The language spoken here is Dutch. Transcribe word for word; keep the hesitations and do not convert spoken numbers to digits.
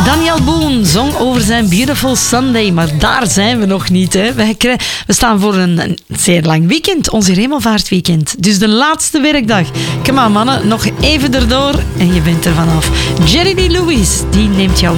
Daniel Boone zong over zijn Beautiful Sunday, maar daar zijn we nog niet. Hè. We, krijgen, we staan voor een, een zeer lang weekend, ons hemelvaartweekend. Dus de laatste werkdag. Kom aan mannen, nog even erdoor en je bent er vanaf. Jerry Lee Lewis, die neemt jou